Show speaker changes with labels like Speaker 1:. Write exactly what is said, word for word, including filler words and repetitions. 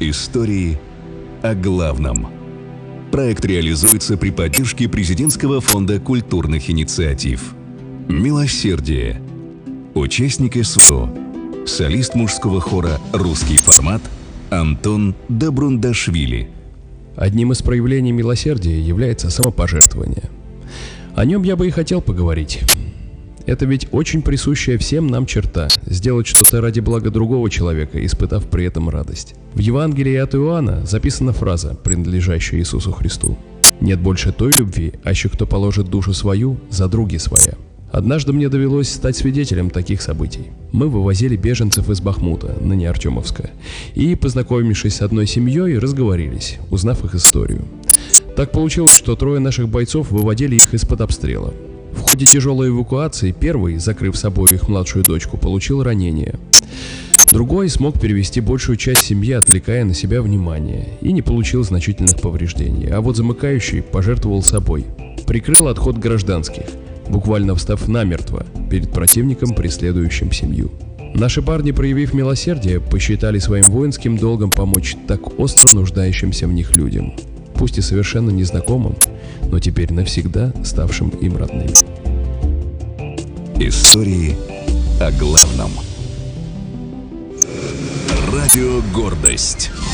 Speaker 1: Истории о главном. Проект реализуется при поддержке Президентского фонда культурных инициатив. «Милосердие». Участник СВО. Солист мужского хора «Русский формат» Антон Добрундашвили.
Speaker 2: Одним из проявлений милосердия является самопожертвование. О нем я бы и хотел поговорить. Это ведь очень присущая всем нам черта – сделать что-то ради блага другого человека, испытав при этом радость. В Евангелии от Иоанна записана фраза, принадлежащая Иисусу Христу: «Нет больше той любви, аще кто положит душу свою за други своя». Однажды мне довелось стать свидетелем таких событий. Мы вывозили беженцев из Бахмута, ныне Артемовска, и, познакомившись с одной семьей, разговорились, узнав их историю. Так получилось, что трое наших бойцов выводили их из-под обстрела. В ходе тяжелой эвакуации первый, закрыв собой их младшую дочку, получил ранение. Другой смог перевести большую часть семьи, отвлекая на себя внимание, и не получил значительных повреждений. А вот замыкающий пожертвовал собой, прикрыл отход гражданских, буквально встав намертво перед противником, преследующим семью. Наши парни, проявив милосердие, посчитали своим воинским долгом помочь так остро нуждающимся в них людям, пусть и совершенно незнакомым, но теперь навсегда ставшим им родными.
Speaker 1: Истории о главном. Радио «Гордость».